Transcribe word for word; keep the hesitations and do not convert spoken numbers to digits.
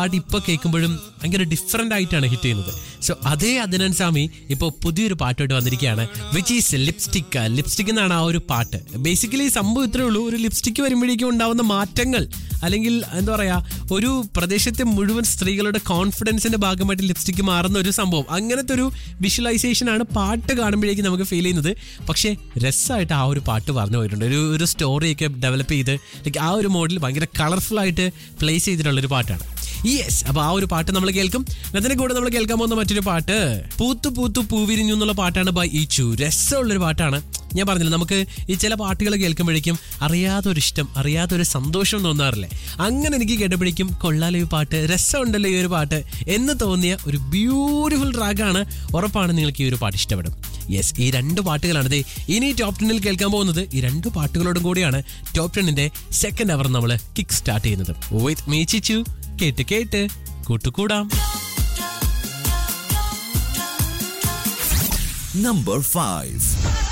പാട്ട് ഇപ്പൊ കേൾക്കുമ്പോഴും ഭയങ്കര ഡിഫറെന്റ് ആയിട്ടാണ് ഹിറ്റ് ചെയ്യുന്നത്. സോ അതേ അദ്നൻ സാമി ഇപ്പോൾ പുതിയൊരു പാട്ടോട്ട് വന്നിരിക്കുകയാണ്, വിച്ച് ഈസ് ലിപ്സ്റ്റിക്. ലിപ്സ്റ്റിക് എന്നാണ് ആ ഒരു പാട്ട്. ബേസിക്കലി സംഭവം ഇത്രേ ഉള്ളൂ, ഒരു ലിപ്സ്റ്റിക് വരുമ്പോഴേക്കും ഉണ്ടാവുന്ന മാറ്റങ്ങൾ, അല്ലെങ്കിൽ എന്താ പറയാ, ഒരു പ്രദേശത്തെ മുഴുവൻ സ്ത്രീകളുടെ കോൺഫിഡൻസിന്റെ ഭാഗമായിട്ട് ലിപ്സ്റ്റിക് മാറുന്ന ഒരു സംഭവം, അങ്ങനത്തെ ഒരു വിഷ്വലൈസേഷൻ ആണ് പാട്ട് കാണുമ്പോഴേക്കും നമുക്ക് ഫീൽ ചെയ്യുന്നത്. പക്ഷേ രസമായിട്ട് ആ ഒരു പാട്ട് പറഞ്ഞു പോയിട്ടുണ്ട്. ഒരു ഒരു സ്റ്റോറിയൊക്കെ ഡെവലപ്പ് ചെയ്ത് ലൈക്ക് ആ ഒരു മോഡിൽ ഭയങ്കര കളർഫുൾ ആയിട്ട് പ്ലേസ് ചെയ്തിട്ടുള്ളൊരു പാട്ടാണ്. യെസ്, അപ്പൊ ആ ഒരു പാട്ട് നമ്മൾ കേൾക്കും. അതിനെ കൂടെ നമ്മൾ കേൾക്കാൻ പോകുന്ന മറ്റൊരു പാട്ട് പൂത്തു പൂത്തു പൂവിരിഞ്ഞു എന്നുള്ള പാട്ടാണ് ബൈ ഈച്ചു. രസമുള്ളൊരു പാട്ടാണ്. ഞാൻ പറഞ്ഞില്ല, നമുക്ക് ഈ ചില പാട്ടുകൾ കേൾക്കുമ്പോഴേക്കും അറിയാതൊരിഷ്ടം, അറിയാതൊരു സന്തോഷം തോന്നാറില്ലേ? അങ്ങനെ എനിക്ക് കേട്ടപ്പോഴേക്കും കൊള്ളാലോ ഈ പാട്ട്, രസമുണ്ടല്ലോ ഈ ഒരു പാട്ട് എന്ന് തോന്നിയ ഒരു ബ്യൂട്ടിഫുൾ ട്രാക്കാണ്. ഉറപ്പാണ് നിങ്ങൾക്ക് ഈ ഒരു പാട്ട് ഇഷ്ടപ്പെടും. യെസ്, ഈ രണ്ട് പാട്ടുകളാണ് ഇനി ടോപ്പ് ടെന്നിൽ കേൾക്കാൻ പോകുന്നത്. ഈ രണ്ട് പാട്ടുകളോടും കൂടിയാണ് ടോപ്പ് ടെന്നിന്റെ സെക്കൻഡ് അവർ നമ്മൾ കിക്ക് സ്റ്റാർട്ട് ചെയ്യുന്നത്. With me ചിച്ചു. കേട്ട് കേട്ട് കൂട്ടുകൂടാം. Number five.